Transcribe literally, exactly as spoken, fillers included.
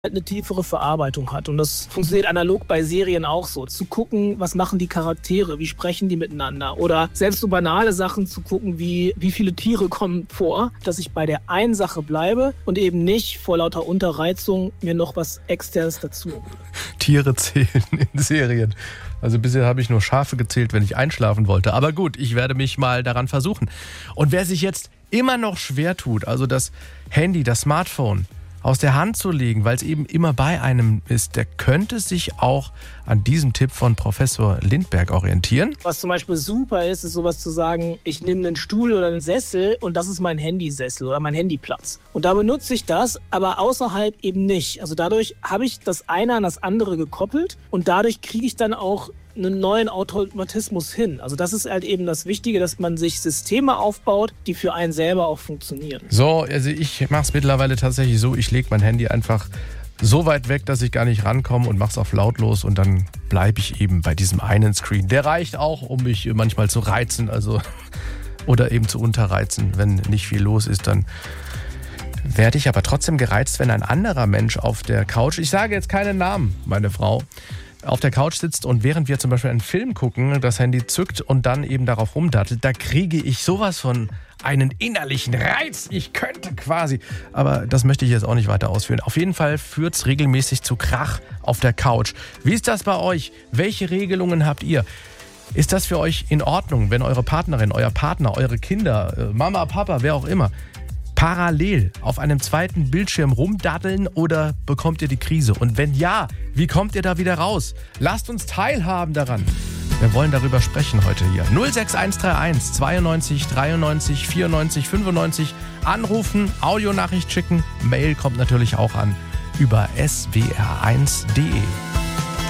eine tiefere Verarbeitung hat. Und das funktioniert analog bei Serien auch so. Zu gucken, was machen die Charaktere, wie sprechen die miteinander. Oder selbst so banale Sachen zu gucken, wie, wie viele Tiere kommen vor, dass ich bei der einen Sache bleibe und eben nicht vor lauter Unterreizung mir noch was Externes dazu. Tiere zählen in Serien. Also bisher habe ich nur Schafe gezählt, wenn ich einschlafen wollte. Aber gut, ich werde mich mal daran versuchen. Und wer sich jetzt immer noch schwer tut, also das Handy, das Smartphone aus der Hand zu legen, weil es eben immer bei einem ist, der könnte sich auch an diesem Tipp von Professor Lindberg orientieren. Was zum Beispiel super ist, ist sowas zu sagen, ich nehme einen Stuhl oder einen Sessel und das ist mein Handysessel oder mein Handyplatz. Und da benutze ich das, aber außerhalb eben nicht. Also dadurch habe ich das eine an das andere gekoppelt und dadurch kriege ich dann auch einen neuen Automatismus hin. Also das ist halt eben das Wichtige, dass man sich Systeme aufbaut, die für einen selber auch funktionieren. So, also ich mache es mittlerweile tatsächlich so, ich lege mein Handy einfach so weit weg, dass ich gar nicht rankomme und mache es auf lautlos und dann bleibe ich eben bei diesem einen Screen. Der reicht auch, um mich manchmal zu reizen, also oder eben zu unterreizen. Wenn nicht viel los ist, dann werde ich aber trotzdem gereizt, wenn ein anderer Mensch auf der Couch, ich sage jetzt keinen Namen, meine Frau, auf der Couch sitzt und während wir zum Beispiel einen Film gucken, das Handy zückt und dann eben darauf rumdattelt, da kriege ich sowas von einen innerlichen Reiz. Ich könnte quasi, aber das möchte ich jetzt auch nicht weiter ausführen. Auf jeden Fall führt es regelmäßig zu Krach auf der Couch. Wie ist das bei euch? Welche Regelungen habt ihr? Ist das für euch in Ordnung, wenn eure Partnerin, euer Partner, eure Kinder, Mama, Papa, wer auch immer, parallel auf einem zweiten Bildschirm rumdaddeln oder bekommt ihr die Krise? Und wenn ja, wie kommt ihr da wieder raus? Lasst uns teilhaben daran. Wir wollen darüber sprechen heute hier. null sechs eins drei eins zweiundneunzig dreiundneunzig vierundneunzig fünfundneunzig. Anrufen, Audionachricht schicken. Mail kommt natürlich auch an über s w r eins punkt d e.